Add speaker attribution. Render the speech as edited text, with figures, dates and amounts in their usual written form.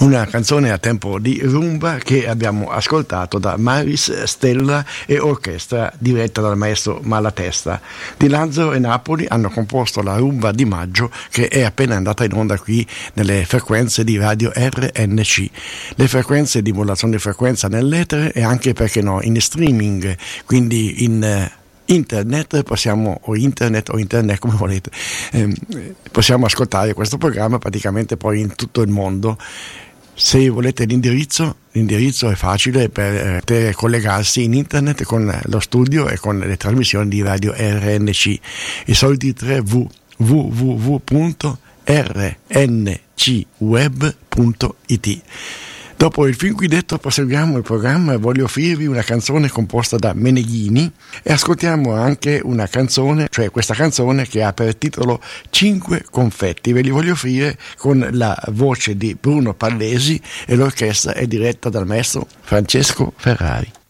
Speaker 1: una canzone a tempo di rumba che abbiamo ascoltato da Maris Stella e orchestra diretta dal maestro Malatesta. Di Lazzaro e Napoli hanno composto la rumba di maggio, che è appena andata in onda qui nelle frequenze di radio RNC, le frequenze di modulazione di frequenza nell'etere e anche, perché no, in streaming, quindi in internet, o internet come volete, possiamo ascoltare questo programma praticamente poi in tutto il mondo. Se volete l'indirizzo è facile per poter collegarsi in internet con lo studio e con le trasmissioni di radio RNC. I soliti 3 www.rncweb.it. Dopo il fin qui detto proseguiamo il programma e voglio offrirvi una canzone composta da Meneghini e ascoltiamo anche una canzone, cioè questa canzone che ha per titolo 5 confetti. Ve li voglio offrire con la voce di Bruno Pallesi e l'orchestra è diretta dal maestro Francesco Ferrari.